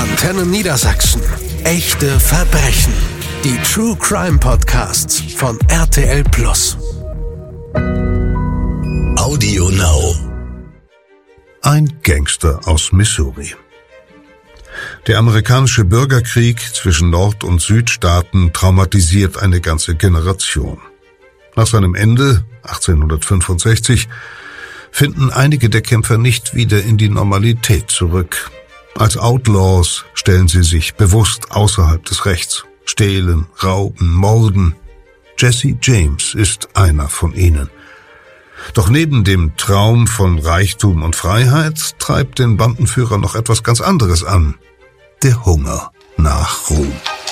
Antenne Niedersachsen. Echte Verbrechen. Die True Crime Podcasts von RTL+. Audio Now. Ein Gangster aus Missouri. Der amerikanische Bürgerkrieg zwischen Nord- und Südstaaten traumatisiert eine ganze Generation. Nach seinem Ende, 1865, finden einige der Kämpfer nicht wieder in die Normalität zurück. Als Outlaws stellen sie sich bewusst außerhalb des Rechts, stehlen, rauben, morden. Jesse James ist einer von ihnen. Doch neben dem Traum von Reichtum und Freiheit treibt den Bandenführer noch etwas ganz anderes an: der Hunger nach Ruhm.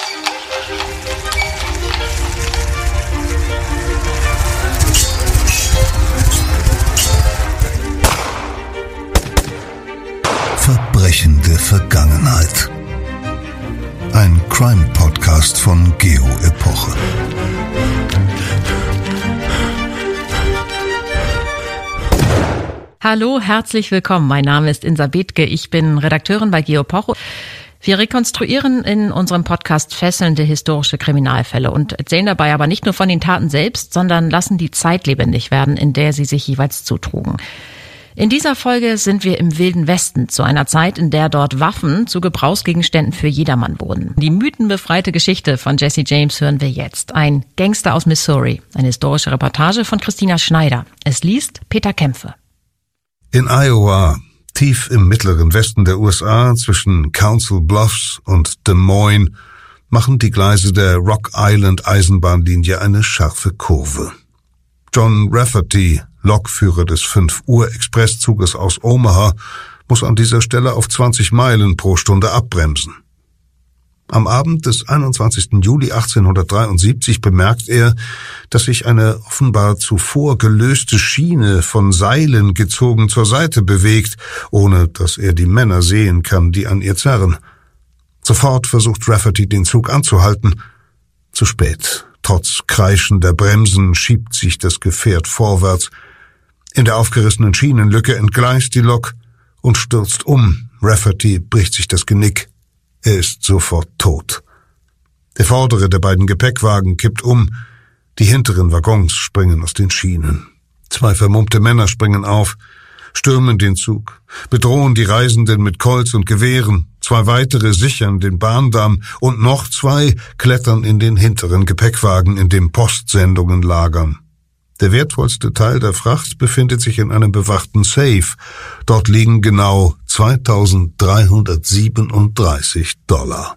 Verbrechende Vergangenheit. Ein Crime-Podcast von Geo Epoche. Hallo, herzlich willkommen. Mein Name ist Insa Bethke. Ich bin Redakteurin bei Geo Epoche. Wir rekonstruieren in unserem Podcast fesselnde historische Kriminalfälle und erzählen dabei aber nicht nur von den Taten selbst, sondern lassen die Zeit lebendig werden, in der sie sich jeweils zutrugen. In dieser Folge sind wir im Wilden Westen, zu einer Zeit, in der dort Waffen zu Gebrauchsgegenständen für jedermann wurden. Die mythenbefreite Geschichte von Jesse James hören wir jetzt. Ein Gangster aus Missouri. Eine historische Reportage von Christina Schneider. Es liest Peter Kämpfe. In Iowa, tief im mittleren Westen der USA, zwischen Council Bluffs und Des Moines, machen die Gleise der Rock Island Eisenbahnlinie eine scharfe Kurve. John Rafferty, Lokführer des 5-Uhr-Expresszuges aus Omaha, muss an dieser Stelle auf 20 Meilen pro Stunde abbremsen. Am Abend des 21. Juli 1873 bemerkt er, dass sich eine offenbar zuvor gelöste Schiene von Seilen gezogen zur Seite bewegt, ohne dass er die Männer sehen kann, die an ihr zerren. Sofort versucht Rafferty, den Zug anzuhalten. Zu spät. Trotz kreischender Bremsen schiebt sich das Gefährt vorwärts. In der aufgerissenen Schienenlücke entgleist die Lok und stürzt um. Rafferty bricht sich das Genick. Er ist sofort tot. Der vordere der beiden Gepäckwagen kippt um. Die hinteren Waggons springen aus den Schienen. 2 vermummte Männer springen auf, stürmen den Zug, bedrohen die Reisenden mit Colts und Gewehren. 2 weitere sichern den Bahndamm und noch 2 klettern in den hinteren Gepäckwagen, in dem Postsendungen lagern. Der wertvollste Teil der Fracht befindet sich in einem bewachten Safe. Dort liegen genau $2.337.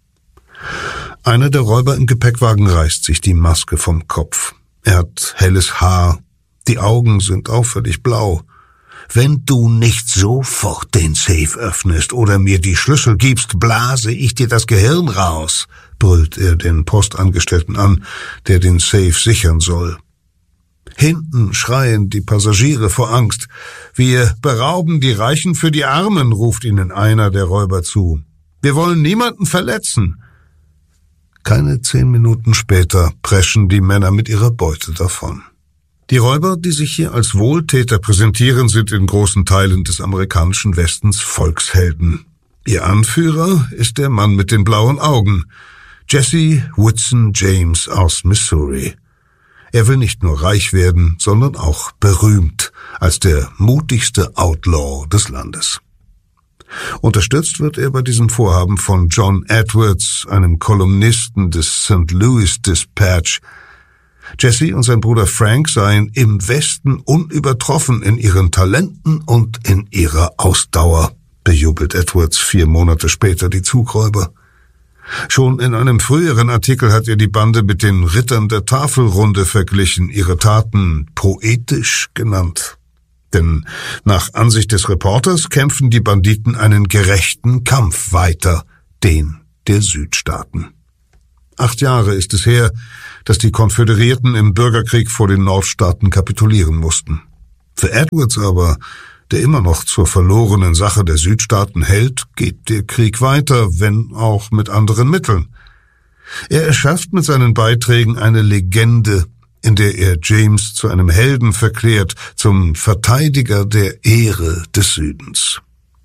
Einer der Räuber im Gepäckwagen reißt sich die Maske vom Kopf. Er hat helles Haar, die Augen sind auffällig blau. »Wenn du nicht sofort den Safe öffnest oder mir die Schlüssel gibst, blase ich dir das Gehirn raus«, brüllt er den Postangestellten an, der den Safe sichern soll. Hinten schreien die Passagiere vor Angst. »Wir berauben die Reichen für die Armen«, ruft ihnen einer der Räuber zu. »Wir wollen niemanden verletzen.« Keine 10 Minuten später preschen die Männer mit ihrer Beute davon. Die Räuber, die sich hier als Wohltäter präsentieren, sind in großen Teilen des amerikanischen Westens Volkshelden. Ihr Anführer ist der Mann mit den blauen Augen, Jesse Woodson James aus Missouri. Er will nicht nur reich werden, sondern auch berühmt als der mutigste Outlaw des Landes. Unterstützt wird er bei diesem Vorhaben von John Edwards, einem Kolumnisten des St. Louis Dispatch. Jesse und sein Bruder Frank seien im Westen unübertroffen in ihren Talenten und in ihrer Ausdauer, bejubelt Edwards 4 Monate später die Zugräuber. Schon in einem früheren Artikel hat er die Bande mit den Rittern der Tafelrunde verglichen, ihre Taten poetisch genannt. Denn nach Ansicht des Reporters kämpfen die Banditen einen gerechten Kampf weiter, den der Südstaaten. 8 Jahre ist es her, dass die Konföderierten im Bürgerkrieg vor den Nordstaaten kapitulieren mussten. Für Edwards aber, der immer noch zur verlorenen Sache der Südstaaten hält, geht der Krieg weiter, wenn auch mit anderen Mitteln. Er erschafft mit seinen Beiträgen eine Legende, in der er James zu einem Helden verklärt, zum Verteidiger der Ehre des Südens.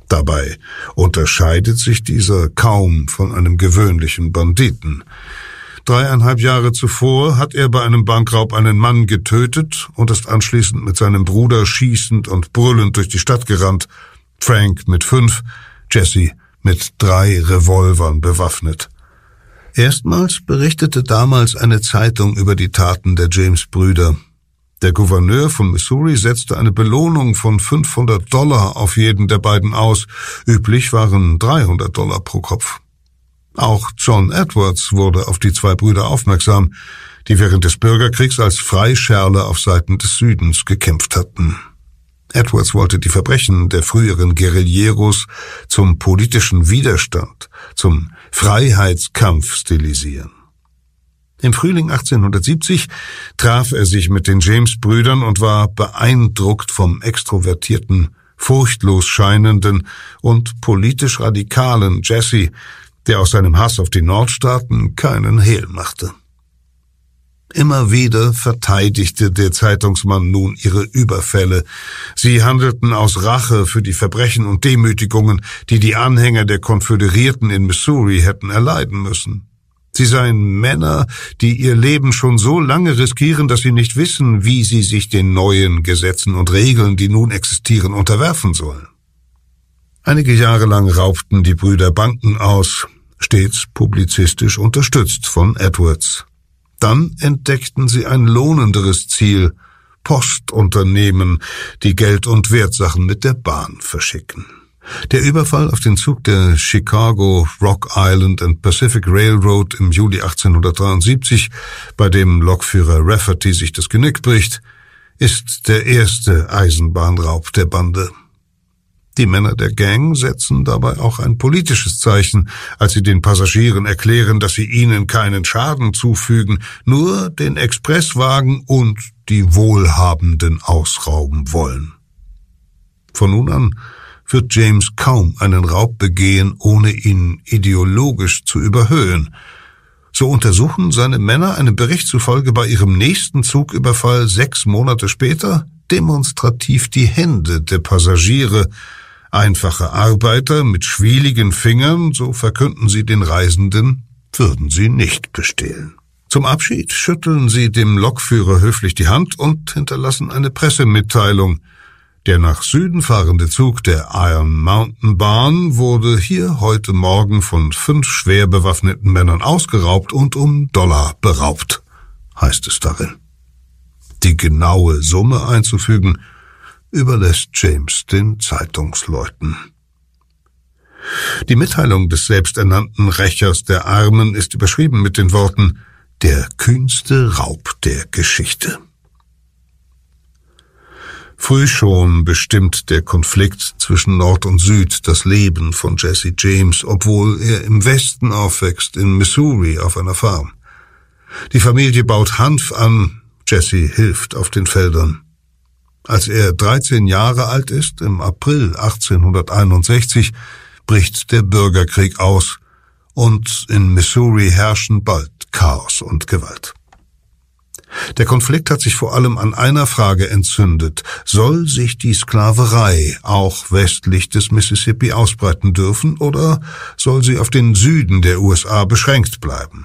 Dabei unterscheidet sich dieser kaum von einem gewöhnlichen Banditen. 3,5 Jahre zuvor hat er bei einem Bankraub einen Mann getötet und ist anschließend mit seinem Bruder schießend und brüllend durch die Stadt gerannt. Frank mit 5, Jesse mit 3 Revolvern bewaffnet. Erstmals berichtete damals eine Zeitung über die Taten der James-Brüder. Der Gouverneur von Missouri setzte eine Belohnung von $500 auf jeden der beiden aus. Üblich waren $300 pro Kopf. Auch John Edwards wurde auf die 2 Brüder aufmerksam, die während des Bürgerkriegs als Freischärler auf Seiten des Südens gekämpft hatten. Edwards wollte die Verbrechen der früheren Guerilleros zum politischen Widerstand, zum Freiheitskampf stilisieren. Im Frühling 1870 traf er sich mit den James-Brüdern und war beeindruckt vom extrovertierten, furchtlos scheinenden und politisch radikalen Jesse, der aus seinem Hass auf die Nordstaaten keinen Hehl machte. Immer wieder verteidigte der Zeitungsmann nun ihre Überfälle. Sie handelten aus Rache für die Verbrechen und Demütigungen, die die Anhänger der Konföderierten in Missouri hätten erleiden müssen. Sie seien Männer, die ihr Leben schon so lange riskieren, dass sie nicht wissen, wie sie sich den neuen Gesetzen und Regeln, die nun existieren, unterwerfen sollen. Einige Jahre lang raubten die Brüder Banken aus, stets publizistisch unterstützt von Edwards. Dann entdeckten sie ein lohnenderes Ziel: Postunternehmen, die Geld- und Wertsachen mit der Bahn verschicken. Der Überfall auf den Zug der Chicago, Rock Island and Pacific Railroad im Juli 1873, bei dem Lokführer Rafferty sich das Genick bricht, ist der erste Eisenbahnraub der Bande. Die Männer der Gang setzen dabei auch ein politisches Zeichen, als sie den Passagieren erklären, dass sie ihnen keinen Schaden zufügen, nur den Expresswagen und die Wohlhabenden ausrauben wollen. Von nun an wird James kaum einen Raub begehen, ohne ihn ideologisch zu überhöhen. So untersuchen seine Männer einem Bericht zufolge bei ihrem nächsten Zugüberfall 6 Monate später demonstrativ die Hände der Passagiere. Einfache Arbeiter mit schwieligen Fingern, so verkünden sie den Reisenden, würden sie nicht bestehlen. Zum Abschied schütteln sie dem Lokführer höflich die Hand und hinterlassen eine Pressemitteilung. Der nach Süden fahrende Zug der Iron Mountain Bahn wurde hier heute Morgen von 5 schwer bewaffneten Männern ausgeraubt und um $1 beraubt, heißt es darin. Die genaue Summe einzufügen überlässt James den Zeitungsleuten. Die Mitteilung des selbsternannten Rächers der Armen ist überschrieben mit den Worten: Der kühnste Raub der Geschichte. Früh schon bestimmt der Konflikt zwischen Nord und Süd das Leben von Jesse James, obwohl er im Westen aufwächst, in Missouri auf einer Farm. Die Familie baut Hanf an, Jesse hilft auf den Feldern. Als er 13 Jahre alt ist, im April 1861, bricht der Bürgerkrieg aus und in Missouri herrschen bald Chaos und Gewalt. Der Konflikt hat sich vor allem an einer Frage entzündet: Soll sich die Sklaverei auch westlich des Mississippi ausbreiten dürfen oder soll sie auf den Süden der USA beschränkt bleiben?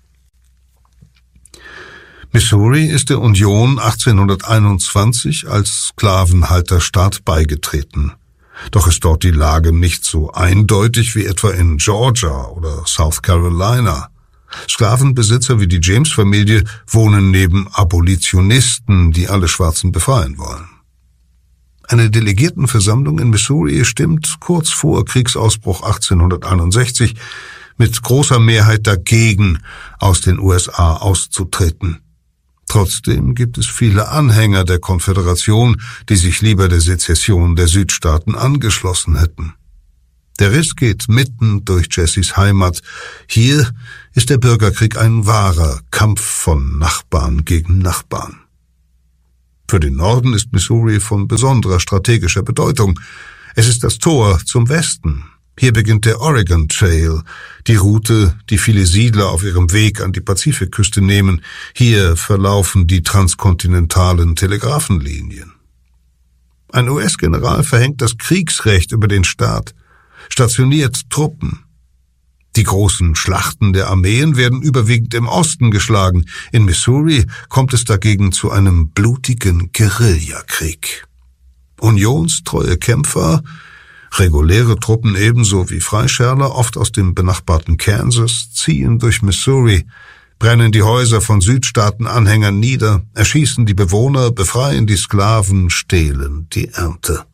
Missouri ist der Union 1821 als Sklavenhalterstaat beigetreten. Doch ist dort die Lage nicht so eindeutig wie etwa in Georgia oder South Carolina. Sklavenbesitzer wie die James-Familie wohnen neben Abolitionisten, die alle Schwarzen befreien wollen. Eine Delegiertenversammlung in Missouri stimmt kurz vor Kriegsausbruch 1861 mit großer Mehrheit dagegen, aus den USA auszutreten. Trotzdem gibt es viele Anhänger der Konföderation, die sich lieber der Sezession der Südstaaten angeschlossen hätten. Der Riss geht mitten durch Jessys Heimat. Hier ist der Bürgerkrieg ein wahrer Kampf von Nachbarn gegen Nachbarn. Für den Norden ist Missouri von besonderer strategischer Bedeutung. Es ist das Tor zum Westen. Hier beginnt der Oregon Trail, die Route, die viele Siedler auf ihrem Weg an die Pazifikküste nehmen. Hier verlaufen die transkontinentalen Telegrafenlinien. Ein US-General verhängt das Kriegsrecht über den Staat, stationiert Truppen. Die großen Schlachten der Armeen werden überwiegend im Osten geschlagen. In Missouri kommt es dagegen zu einem blutigen Guerillakrieg. Unionstreue Kämpfer, reguläre Truppen ebenso wie Freischärler, oft aus dem benachbarten Kansas, ziehen durch Missouri, brennen die Häuser von Südstaaten-Anhängern nieder, erschießen die Bewohner, befreien die Sklaven, stehlen die Ernte.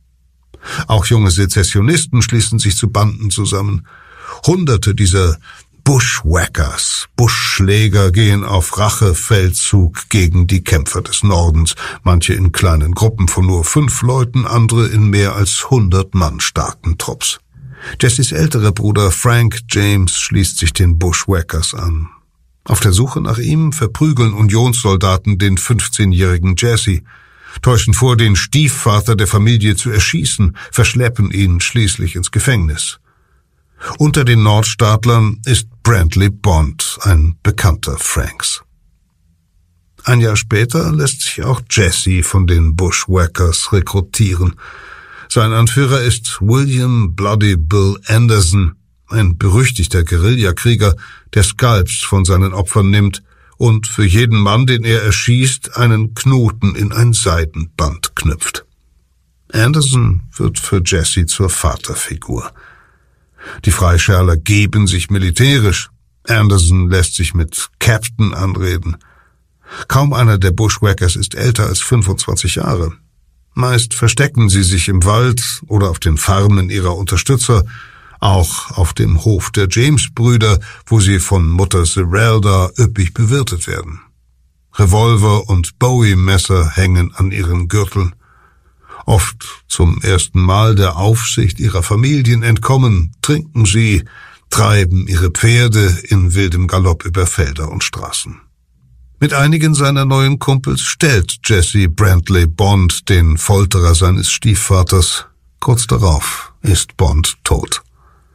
Auch junge Sezessionisten schließen sich zu Banden zusammen. Hunderte dieser Bushwhackers, Buschschläger gehen auf Rachefeldzug gegen die Kämpfer des Nordens, manche in kleinen Gruppen von nur 5 Leuten, andere in mehr als 100 Mann starken Trupps. Jessys älterer Bruder Frank James schließt sich den Bushwhackers an. Auf der Suche nach ihm verprügeln Unionssoldaten den 15-jährigen Jesse, täuschen vor, den Stiefvater der Familie zu erschießen, verschleppen ihn schließlich ins Gefängnis. Unter den Nordstaatlern ist Brantley Bond, ein Bekannter Franks. Ein Jahr später lässt sich auch Jesse von den Bushwhackers rekrutieren. Sein Anführer ist William Bloody Bill Anderson, ein berüchtigter Guerillakrieger, der Skalps von seinen Opfern nimmt und für jeden Mann, den er erschießt, einen Knoten in ein Seidenband knüpft. Anderson wird für Jesse zur Vaterfigur. Die Freischärler geben sich militärisch. Anderson lässt sich mit Captain anreden. Kaum einer der Bushwhackers ist älter als 25 Jahre. Meist verstecken sie sich im Wald oder auf den Farmen ihrer Unterstützer, auch auf dem Hof der James-Brüder, wo sie von Mutter Zerelda üppig bewirtet werden. Revolver und Bowie-Messer hängen an ihren Gürteln. Oft zum ersten Mal der Aufsicht ihrer Familien entkommen, trinken sie, treiben ihre Pferde in wildem Galopp über Felder und Straßen. Mit einigen seiner neuen Kumpels stellt Jesse Brantley Bond den Folterer seines Stiefvaters. Kurz darauf ist Bond tot.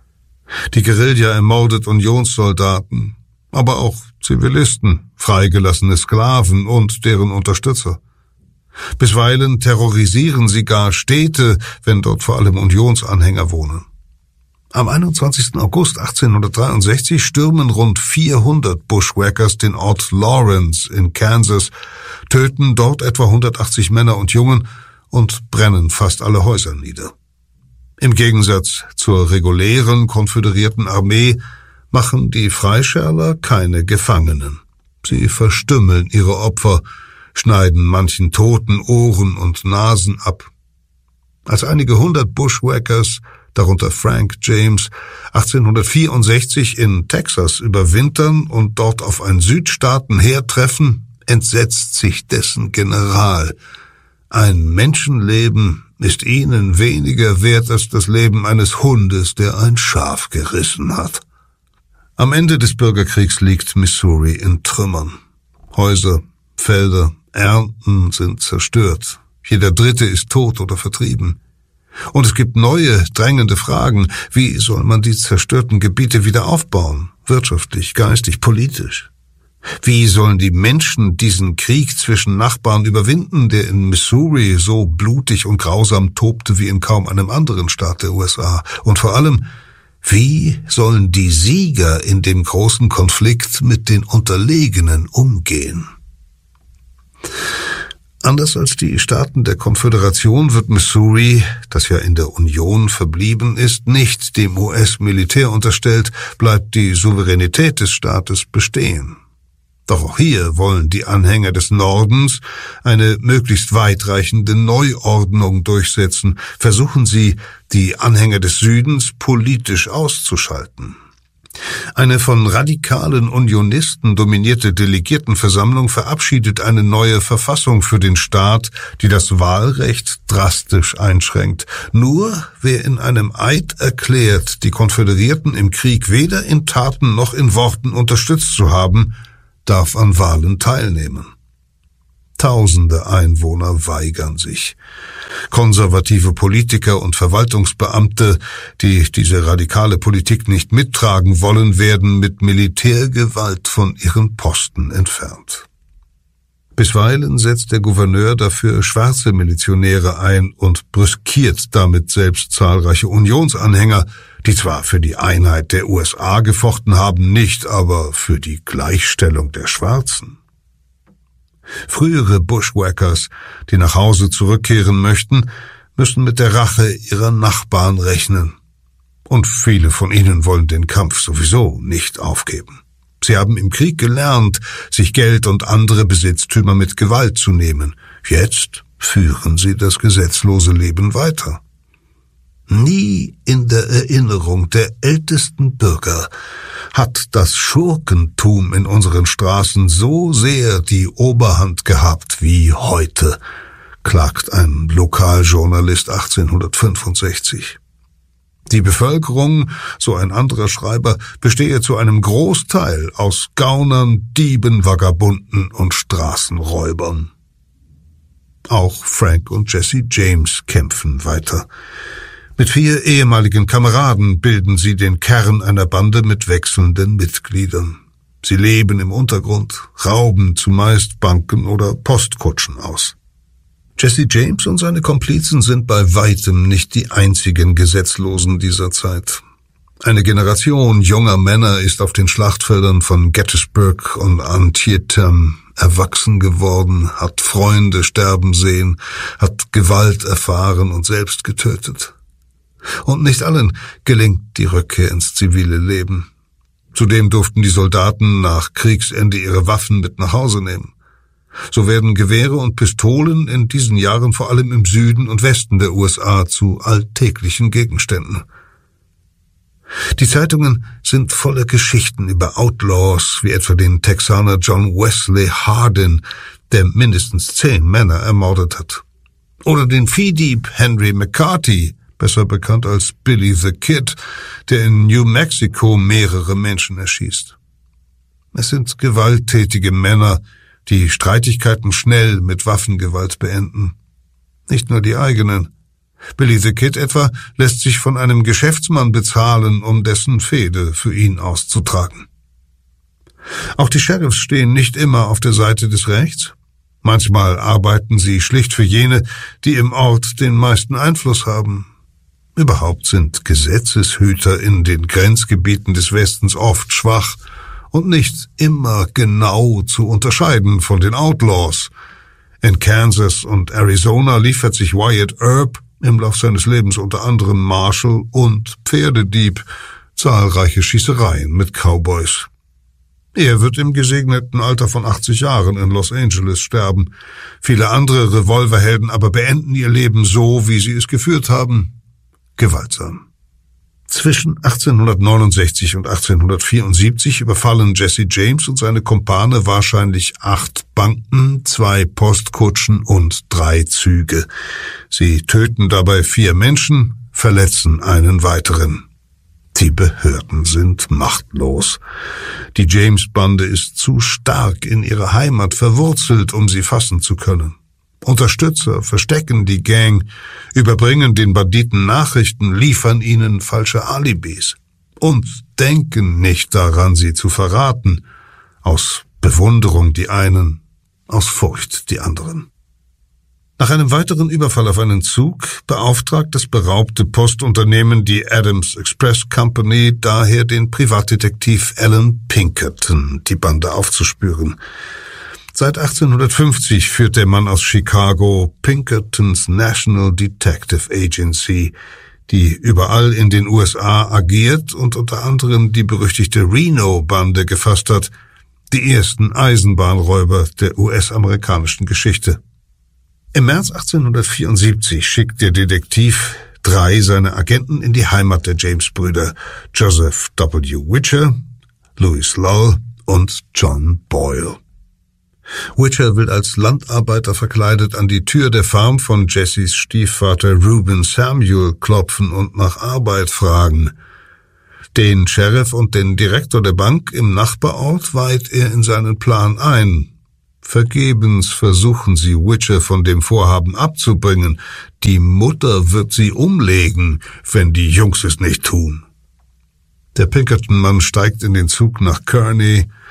Die Guerilla ermordet Unionssoldaten, aber auch Zivilisten, freigelassene Sklaven und deren Unterstützer. Bisweilen terrorisieren sie gar Städte, wenn dort vor allem Unionsanhänger wohnen. Am 21. August 1863 stürmen rund 400 Bushwhackers den Ort Lawrence in Kansas, töten dort etwa 180 Männer und Jungen und brennen fast alle Häuser nieder. Im Gegensatz zur regulären konföderierten Armee machen die Freischärler keine Gefangenen. Sie verstümmeln ihre Opfer, schneiden manchen Toten Ohren und Nasen ab. Als einige 100 Bushwhackers, darunter Frank James, 1864 in Texas überwintern und dort auf ein Südstaatenheer treffen, entsetzt sich dessen General. Ein Menschenleben ist ihnen weniger wert als das Leben eines Hundes, der ein Schaf gerissen hat. Am Ende des Bürgerkriegs liegt Missouri in Trümmern. Häuser, Felder, Ernten sind zerstört. Jeder Dritte ist tot oder vertrieben. Und es gibt neue, drängende Fragen. Wie soll man die zerstörten Gebiete wieder aufbauen? Wirtschaftlich, geistig, politisch. Wie sollen die Menschen diesen Krieg zwischen Nachbarn überwinden, der in Missouri so blutig und grausam tobte wie in kaum einem anderen Staat der USA? Und vor allem, wie sollen die Sieger in dem großen Konflikt mit den Unterlegenen umgehen? Anders als die Staaten der Konföderation wird Missouri, das ja in der Union verblieben ist, nicht dem US-Militär unterstellt, bleibt die Souveränität des Staates bestehen. Doch auch hier wollen die Anhänger des Nordens eine möglichst weitreichende Neuordnung durchsetzen, versuchen sie, die Anhänger des Südens politisch auszuschalten. Eine von radikalen Unionisten dominierte Delegiertenversammlung verabschiedet eine neue Verfassung für den Staat, die das Wahlrecht drastisch einschränkt. Nur wer in einem Eid erklärt, die Konföderierten im Krieg weder in Taten noch in Worten unterstützt zu haben, darf an Wahlen teilnehmen. Tausende Einwohner weigern sich. Konservative Politiker und Verwaltungsbeamte, die diese radikale Politik nicht mittragen wollen, werden mit Militärgewalt von ihren Posten entfernt. Bisweilen setzt der Gouverneur dafür schwarze Milizionäre ein und brüskiert damit selbst zahlreiche Unionsanhänger, die zwar für die Einheit der USA gefochten haben, nicht aber für die Gleichstellung der Schwarzen. Frühere Bushwhackers, die nach Hause zurückkehren möchten, müssen mit der Rache ihrer Nachbarn rechnen. Und viele von ihnen wollen den Kampf sowieso nicht aufgeben. Sie haben im Krieg gelernt, sich Geld und andere Besitztümer mit Gewalt zu nehmen. Jetzt führen sie das gesetzlose Leben weiter. Nie in der Erinnerung der ältesten Bürger hat das Schurkentum in unseren Straßen so sehr die Oberhand gehabt wie heute, klagt ein Lokaljournalist 1865. Die Bevölkerung, so ein anderer Schreiber, bestehe zu einem Großteil aus Gaunern, Dieben, Vagabunden und Straßenräubern. Auch Frank und Jesse James kämpfen weiter. Mit 4 ehemaligen Kameraden bilden sie den Kern einer Bande mit wechselnden Mitgliedern. Sie leben im Untergrund, rauben zumeist Banken oder Postkutschen aus. Jesse James und seine Komplizen sind bei weitem nicht die einzigen Gesetzlosen dieser Zeit. Eine Generation junger Männer ist auf den Schlachtfeldern von Gettysburg und Antietam erwachsen geworden, hat Freunde sterben sehen, hat Gewalt erfahren und selbst getötet. Und nicht allen gelingt die Rückkehr ins zivile Leben. Zudem durften die Soldaten nach Kriegsende ihre Waffen mit nach Hause nehmen. So werden Gewehre und Pistolen in diesen Jahren vor allem im Süden und Westen der USA zu alltäglichen Gegenständen. Die Zeitungen sind voller Geschichten über Outlaws, wie etwa den Texaner John Wesley Hardin, der mindestens 10 Männer ermordet hat. Oder den Viehdieb Henry McCarthy, besser bekannt als Billy the Kid, der in New Mexico mehrere Menschen erschießt. Es sind gewalttätige Männer, die Streitigkeiten schnell mit Waffengewalt beenden. Nicht nur die eigenen. Billy the Kid etwa lässt sich von einem Geschäftsmann bezahlen, um dessen Fehde für ihn auszutragen. Auch die Sheriffs stehen nicht immer auf der Seite des Rechts. Manchmal arbeiten sie schlicht für jene, die im Ort den meisten Einfluss haben. Überhaupt sind Gesetzeshüter in den Grenzgebieten des Westens oft schwach und nicht immer genau zu unterscheiden von den Outlaws. In Kansas und Arizona liefert sich Wyatt Earp im Lauf seines Lebens unter anderem Marshall und Pferdedieb zahlreiche Schießereien mit Cowboys. Er wird im gesegneten Alter von 80 Jahren in Los Angeles sterben. Viele andere Revolverhelden aber beenden ihr Leben so, wie sie es geführt haben, gewaltsam. Zwischen 1869 und 1874 überfallen Jesse James und seine Kumpane wahrscheinlich 8 Banken, 2 Postkutschen und 3 Züge. Sie töten dabei 4 Menschen, verletzen einen weiteren. Die Behörden sind machtlos. Die James-Bande ist zu stark in ihrer Heimat verwurzelt, um sie fassen zu können. Unterstützer verstecken die Gang, überbringen den Banditen Nachrichten, liefern ihnen falsche Alibis und denken nicht daran, sie zu verraten. Aus Bewunderung die einen, aus Furcht die anderen. Nach einem weiteren Überfall auf einen Zug beauftragt das beraubte Postunternehmen die Adams Express Company daher den Privatdetektiv Alan Pinkerton, die Bande aufzuspüren. Seit 1850 führt der Mann aus Chicago Pinkertons National Detective Agency, die überall in den USA agiert und unter anderem die berüchtigte Reno-Bande gefasst hat, die ersten Eisenbahnräuber der US-amerikanischen Geschichte. Im März 1874 schickt der Detektiv 3 seiner Agenten in die Heimat der James-Brüder, Joseph W. Witcher, Louis Lull und John Boyle. Witcher will als Landarbeiter verkleidet an die Tür der Farm von Jessys Stiefvater Reuben Samuel klopfen und nach Arbeit fragen. Den Sheriff und den Direktor der Bank im Nachbarort weiht er in seinen Plan ein. Vergebens versuchen sie, Witcher von dem Vorhaben abzubringen. Die Mutter wird sie umlegen, wenn die Jungs es nicht tun. Der Pinkerton-Mann steigt in den Zug nach Kearney,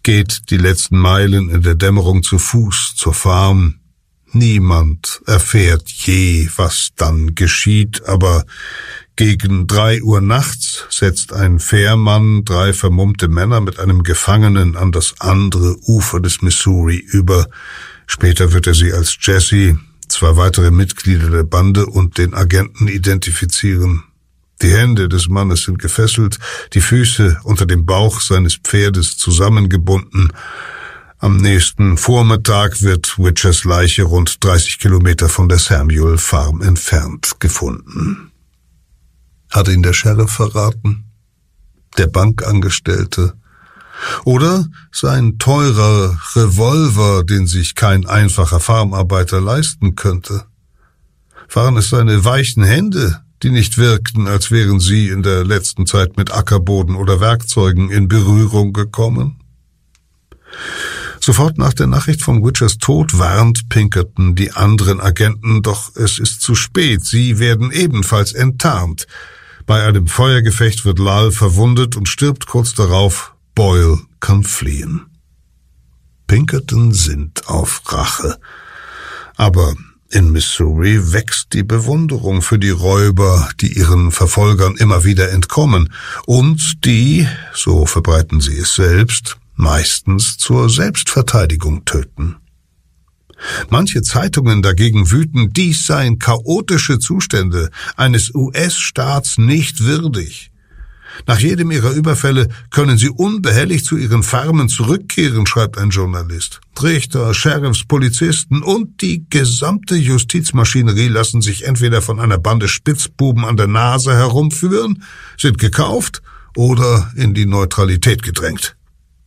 geht die letzten Meilen in der Dämmerung zu Fuß zur Farm. Niemand erfährt je, was dann geschieht, aber gegen 3 Uhr nachts setzt ein Fährmann 3 vermummte Männer mit einem Gefangenen an das andere Ufer des Missouri über. Später wird er sie als Jesse, 2 weitere Mitglieder der Bande und den Agenten identifizieren. Die Hände des Mannes sind gefesselt, die Füße unter dem Bauch seines Pferdes zusammengebunden. Am nächsten Vormittag wird Witchers Leiche rund 30 Kilometer von der Samuel Farm entfernt gefunden. Hat ihn der Sheriff verraten? Der Bankangestellte? Oder sein teurer Revolver, den sich kein einfacher Farmarbeiter leisten könnte? Waren es seine weichen Hände, die nicht wirkten, als wären sie in der letzten Zeit mit Ackerboden oder Werkzeugen in Berührung gekommen? Sofort nach der Nachricht von Witchers Tod warnt Pinkerton die anderen Agenten, doch es ist zu spät, sie werden ebenfalls enttarnt. Bei einem Feuergefecht wird Lal verwundet und stirbt kurz darauf. Boyle kann fliehen. Pinkerton sinnt auf Rache. Aber in Missouri wächst die Bewunderung für die Räuber, die ihren Verfolgern immer wieder entkommen und die, so verbreiten sie es selbst, meistens zur Selbstverteidigung töten. Manche Zeitungen dagegen wüten, dies seien chaotische Zustände eines US-Staats nicht würdig. Nach jedem ihrer Überfälle können sie unbehelligt zu ihren Farmen zurückkehren, schreibt ein Journalist. Richter, Sheriffs, Polizisten und die gesamte Justizmaschinerie lassen sich entweder von einer Bande Spitzbuben an der Nase herumführen, sind gekauft oder in die Neutralität gedrängt.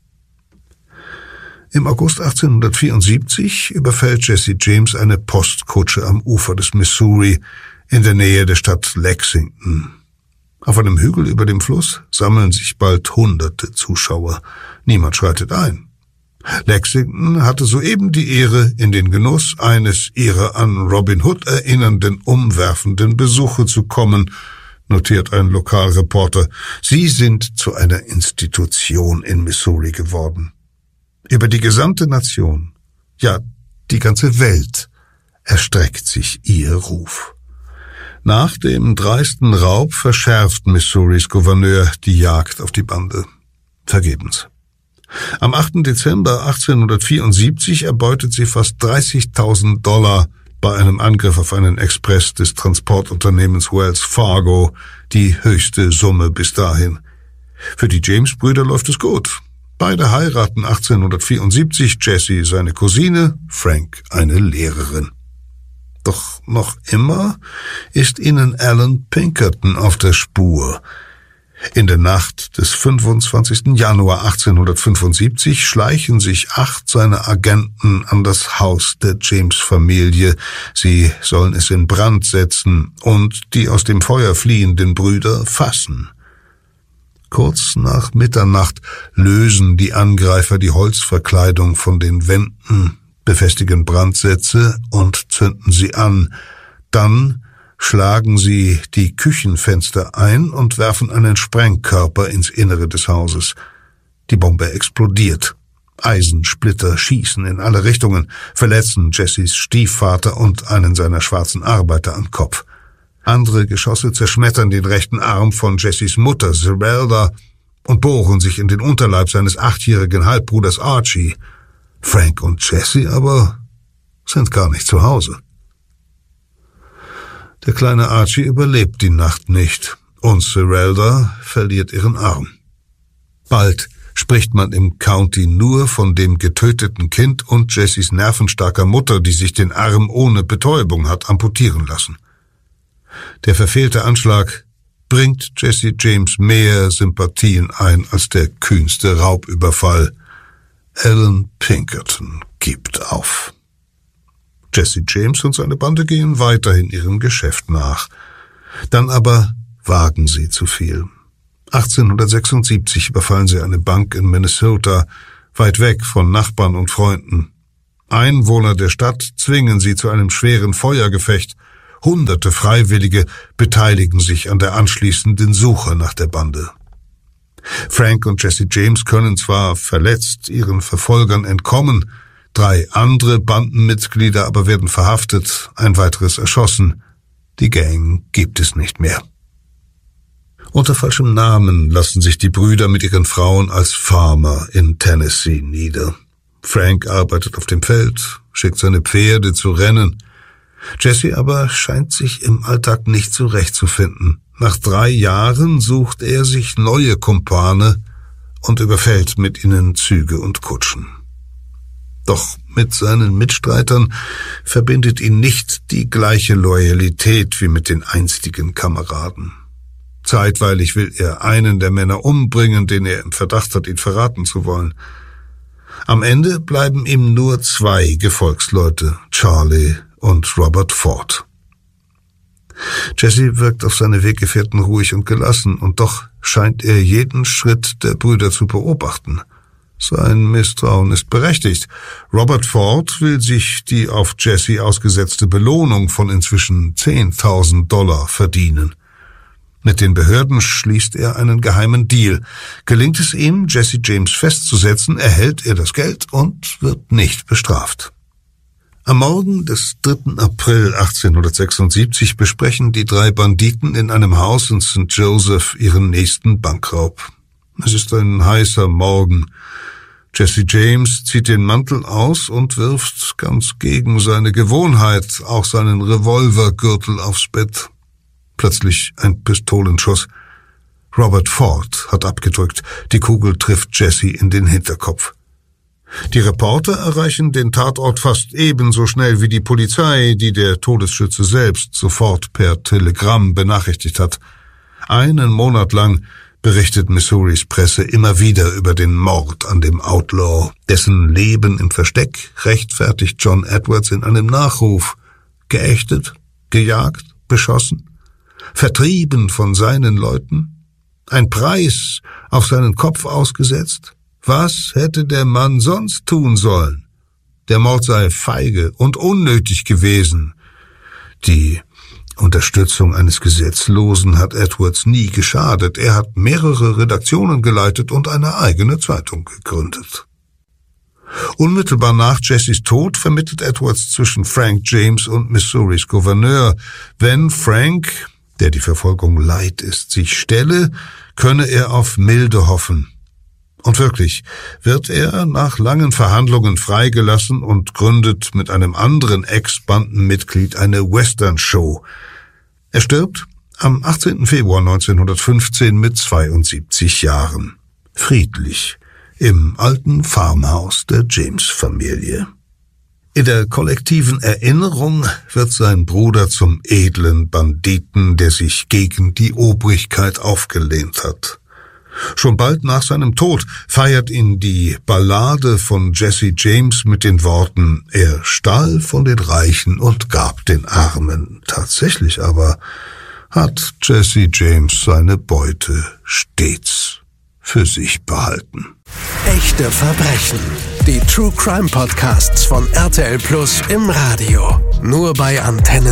Im August 1874 überfällt Jesse James eine Postkutsche am Ufer des Missouri in der Nähe der Stadt Lexington. Auf einem Hügel über dem Fluss sammeln sich bald Hunderte Zuschauer. Niemand schreitet ein. Lexington hatte soeben die Ehre, in den Genuss eines ihrer an Robin Hood erinnernden umwerfenden Besuche zu kommen, notiert ein Lokalreporter. Sie sind zu einer Institution in Missouri geworden. Über die gesamte Nation, ja, die ganze Welt, erstreckt sich ihr Ruf. Nach dem dreisten Raub verschärft Missouris Gouverneur die Jagd auf die Bande. Vergebens. Am 8. Dezember 1874 erbeutet sie fast $30.000 bei einem Angriff auf einen Express des Transportunternehmens Wells Fargo, die höchste Summe bis dahin. Für die James-Brüder läuft es gut. Beide heiraten 1874, Jesse seine Cousine, Frank eine Lehrerin. Doch noch immer ist ihnen Alan Pinkerton auf der Spur. In der Nacht des 25. Januar 1875 schleichen sich 8 seiner Agenten an das Haus der James-Familie. Sie sollen es in Brand setzen und die aus dem Feuer fliehenden Brüder fassen. Kurz nach Mitternacht lösen die Angreifer die Holzverkleidung von den Wänden, befestigen Brandsätze und zünden sie an. Dann schlagen sie die Küchenfenster ein und werfen einen Sprengkörper ins Innere des Hauses. Die Bombe explodiert. Eisensplitter schießen in alle Richtungen, verletzen Jessys Stiefvater und einen seiner schwarzen Arbeiter am Kopf. Andere Geschosse zerschmettern den rechten Arm von Jessys Mutter, Zerelda, und bohren sich in den Unterleib seines 8-jährigen Halbbruders Archie. Frank und Jesse aber sind gar nicht zu Hause. Der kleine Archie überlebt die Nacht nicht und Zerelda verliert ihren Arm. Bald spricht man im County nur von dem getöteten Kind und Jessys nervenstarker Mutter, die sich den Arm ohne Betäubung hat amputieren lassen. Der verfehlte Anschlag bringt Jesse James mehr Sympathien ein als der kühnste Raubüberfall. Alan Pinkerton gibt auf. Jesse James und seine Bande gehen weiterhin ihrem Geschäft nach. Dann aber wagen sie zu viel. 1876 überfallen sie eine Bank in Minnesota, weit weg von Nachbarn und Freunden. Einwohner der Stadt zwingen sie zu einem schweren Feuergefecht. Hunderte Freiwillige beteiligen sich an der anschließenden Suche nach der Bande. Frank und Jesse James können zwar verletzt ihren Verfolgern entkommen, 3 andere Bandenmitglieder aber werden verhaftet, ein weiteres erschossen. Die Gang gibt es nicht mehr. Unter falschem Namen lassen sich die Brüder mit ihren Frauen als Farmer in Tennessee nieder. Frank arbeitet auf dem Feld, schickt seine Pferde zu rennen. Jesse aber scheint sich im Alltag nicht zurechtzufinden. Nach 3 Jahren sucht er sich neue Kumpane und überfällt mit ihnen Züge und Kutschen. Doch mit seinen Mitstreitern verbindet ihn nicht die gleiche Loyalität wie mit den einstigen Kameraden. Zeitweilig will er einen der Männer umbringen, den er im Verdacht hat, ihn verraten zu wollen. Am Ende bleiben ihm nur 2 Gefolgsleute, Charlie und Robert Ford. Jesse wirkt auf seine Weggefährten ruhig und gelassen, und doch scheint er jeden Schritt der Brüder zu beobachten. Sein Misstrauen ist berechtigt. Robert Ford will sich die auf Jesse ausgesetzte Belohnung von inzwischen $10.000 verdienen. Mit den Behörden schließt er einen geheimen Deal. Gelingt es ihm, Jesse James festzusetzen, erhält er das Geld und wird nicht bestraft. Am Morgen des 3. April 1876 besprechen die 3 Banditen in einem Haus in St. Joseph ihren nächsten Bankraub. Es ist ein heißer Morgen. Jesse James zieht den Mantel aus und wirft, ganz gegen seine Gewohnheit, auch seinen Revolvergürtel aufs Bett. Plötzlich ein Pistolenschuss. Robert Ford hat abgedrückt. Die Kugel trifft Jesse in den Hinterkopf. Die Reporter erreichen den Tatort fast ebenso schnell wie die Polizei, die der Todesschütze selbst sofort per Telegramm benachrichtigt hat. 1 Monat lang berichtet Missouris Presse immer wieder über den Mord an dem Outlaw. Dessen Leben im Versteck rechtfertigt John Edwards in einem Nachruf. Geächtet, gejagt, beschossen, vertrieben von seinen Leuten, ein Preis auf seinen Kopf ausgesetzt. Was hätte der Mann sonst tun sollen? Der Mord sei feige und unnötig gewesen. Die Unterstützung eines Gesetzlosen hat Edwards nie geschadet. Er hat mehrere Redaktionen geleitet und eine eigene Zeitung gegründet. Unmittelbar nach Jessys Tod vermittelt Edwards zwischen Frank James und Missouris Gouverneur. Wenn Frank, der die Verfolgung leid ist, sich stelle, könne er auf Milde hoffen. Und wirklich wird er nach langen Verhandlungen freigelassen und gründet mit einem anderen Ex-Bandenmitglied eine Western-Show. Er stirbt am 18. Februar 1915 mit 72 Jahren. Friedlich im alten Farmhaus der James-Familie. In der kollektiven Erinnerung wird sein Bruder zum edlen Banditen, der sich gegen die Obrigkeit aufgelehnt hat. Schon bald nach seinem Tod feiert ihn die Ballade von Jesse James mit den Worten: Er stahl von den Reichen und gab den Armen. Tatsächlich aber hat Jesse James seine Beute stets für sich behalten. Echte Verbrechen. Die True Crime Podcasts von RTL Plus im Radio. Nur bei Antenne.